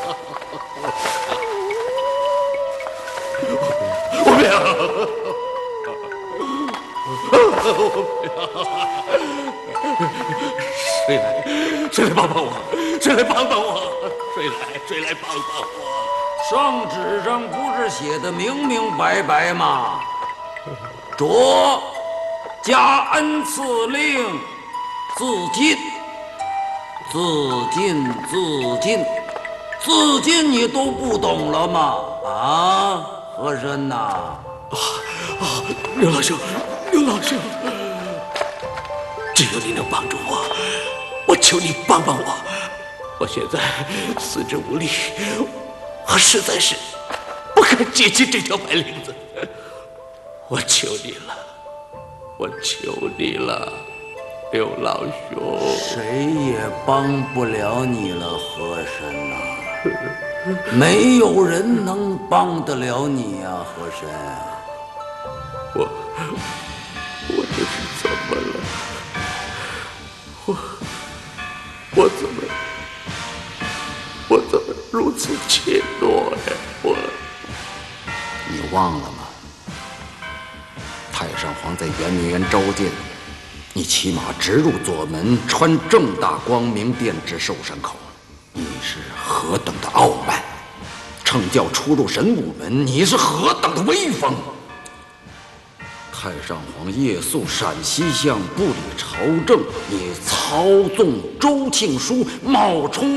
我不要！谁来帮帮我？谁来帮帮我？谁来帮帮我？ 圣旨上不是写的明明白白吗？着加恩赐令，自尽，自尽，自尽，自尽，你都不懂了吗？啊，和珅呐！ 刘老兄，刘老兄，只有你能帮助我，我求你帮帮我。我现在四肢无力，我实在是不敢接起这条白领子。我求你了，我求你了，刘老兄。 谁也帮不了你了，和珅呐！没有人能帮得了你呀，和珅。 我这是怎么了？我怎么如此怯懦呀？ 你忘了吗？太上皇在圆明园召见你，骑马直入左门，穿正大光明殿至寿山口，你是何等的傲慢；乘轿出入神武门，你是何等的威风。太上皇夜宿陕西巷，不理朝政，你操纵周庆书冒充